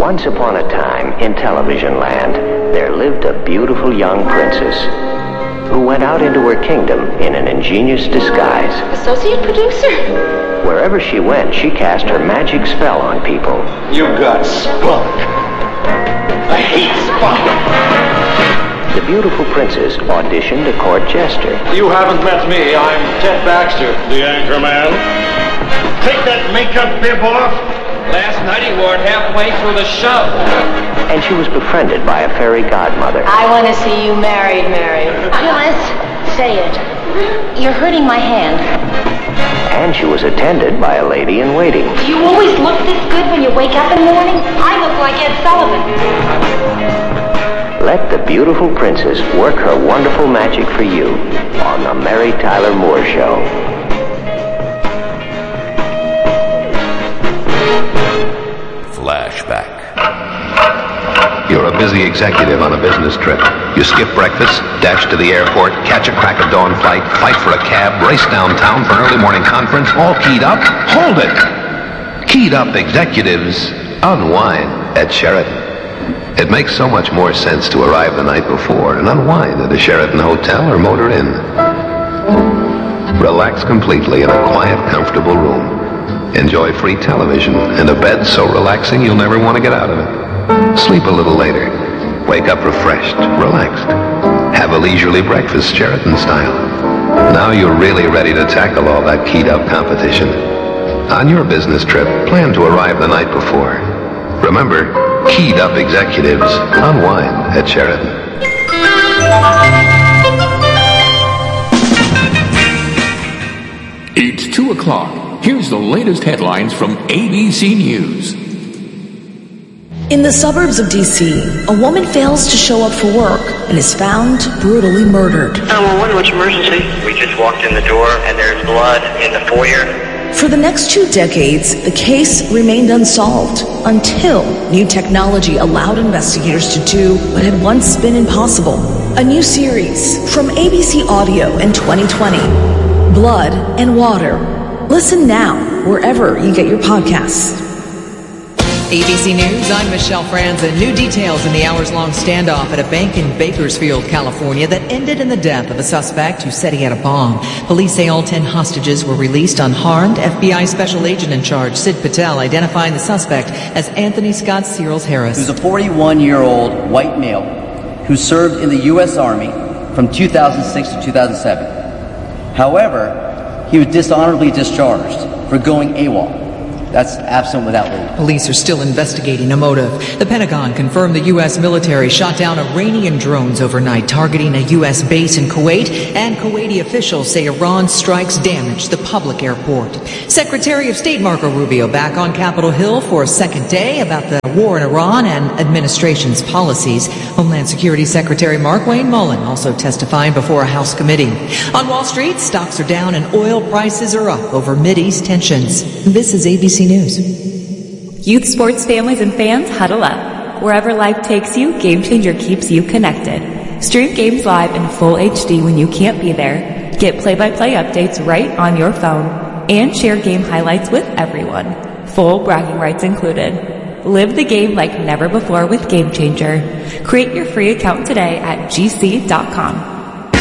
Once upon a time, in television land, there lived a beautiful young princess who went out into her kingdom in an ingenious disguise. Associate producer? Wherever she went, she cast her magic spell on people. You got spunk. I hate spunk. The beautiful princess auditioned a court jester. You haven't met me. I'm Ted Baxter, the anchor man. Take that makeup bib off. Last night he wore it halfway through the show. And she was befriended by a fairy godmother. I want to see you married, Mary. Phyllis, say it. You're hurting my hand. And she was attended by a lady-in-waiting. Do you always look this good when you wake up in the morning? I look like Ed Sullivan. Let the beautiful princess work her wonderful magic for you on the Mary Tyler Moore Show. Flashback. You're a busy executive on a business trip. You skip breakfast, dash to the airport, catch a crack of dawn flight, fight for a cab, race downtown for an early morning conference, all keyed up. Hold it! Keyed up executives unwind at Sheraton. It makes so much more sense to arrive the night before and unwind at a Sheraton hotel or motor inn. Relax completely in a quiet, comfortable room. Enjoy free television and a bed so relaxing you'll never want to get out of it. Sleep a little later. Wake up refreshed, relaxed. Have a leisurely breakfast, Sheraton style. Now you're really ready to tackle all that keyed up competition. On your business trip, plan to arrive the night before. Remember, keyed up executives unwind at Sheraton. It's 2 o'clock. Here's the latest headlines from ABC News. In the suburbs of D.C., a woman fails to show up for work and is found brutally murdered. 911, what's emergency? We just walked in the door and there's blood in the foyer. For the next 2 decades, the case remained unsolved until new technology allowed investigators to do what had once been impossible. A new series from ABC Audio in 2020, Blood and Water. Listen now, wherever you get your podcasts. ABC News, I'm Michelle Franzen. New details in the hours-long standoff at a bank in Bakersfield, California that ended in the death of a suspect who said he had a bomb. Police say all 10 hostages were released unharmed. FBI Special Agent in charge, Sid Patel, identifying the suspect as Anthony Scott Searles Harris. Who's a 41-year-old white male who served in the U.S. Army from 2006 to 2007. However, he was dishonorably discharged for going AWOL. That's absent without leave. Police are still investigating a motive. The Pentagon confirmed the U.S. military shot down Iranian drones overnight targeting a U.S. base in Kuwait, and Kuwaiti officials say Iran's strikes damaged the public airport. Secretary of State Marco Rubio back on Capitol Hill for a second day about the war in Iran and administration's policies. Homeland Security Secretary Markwayne Mullin also testifying before a House committee. On Wall Street, stocks are down and oil prices are up over Mideast tensions. This is ABC News. Youth sports families and fans, huddle up. Wherever life takes you, Game Changer keeps you connected. Stream games live in full HD when you can't be there. Get play-by-play updates right on your phone. And share game highlights with everyone. Full bragging rights included. Live the game like never before with Game Changer. Create your free account today at gc.com.